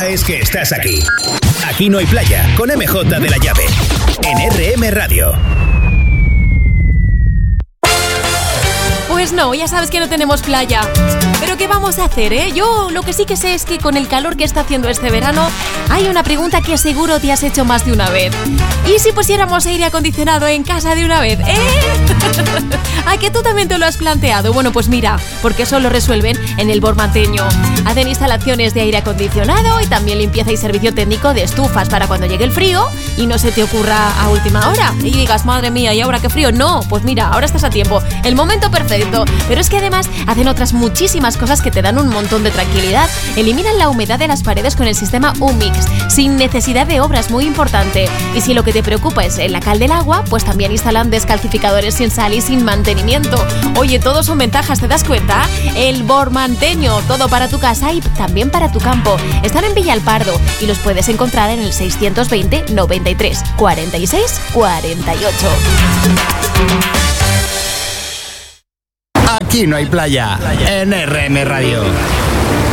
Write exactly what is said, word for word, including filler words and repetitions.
es que estás aquí. Aquí no hay playa, con M J de la Llave, en R M Radio. Pues no, ya sabes que no tenemos playa. Pero ¿qué vamos a hacer, eh? Yo lo que sí que sé es que con el calor que está haciendo este verano, hay una pregunta que seguro te has hecho más de una vez. ¿Y si pusiéramos aire acondicionado en casa de una vez, eh? ¿A que tú también te lo has planteado? Bueno, pues mira, porque eso lo resuelven en el Bormanteño. Hacen instalaciones de aire acondicionado y también limpieza y servicio técnico de estufas para cuando llegue el frío y no se te ocurra a última hora y digas, madre mía, ¿y ahora qué frío? No, pues mira, ahora estás a tiempo. El momento perfecto. Pero es que además hacen otras muchísimas cosas que te dan un montón de tranquilidad. Eliminan la humedad de las paredes con el sistema U-Mix, sin necesidad de obras, muy importante. Y si lo que te preocupa es la cal del agua, pues también instalan descalcificadores sin sal y sin mantenimiento. Oye, todos son ventajas, ¿te das cuenta? El Bormanteño, todo para tu casa y también para tu campo. Están en Villalpardo y los puedes encontrar en el seiscientos veinte noventa y tres cuarenta y seis cuarenta y ocho. Aquí no hay playa, en R M Radio.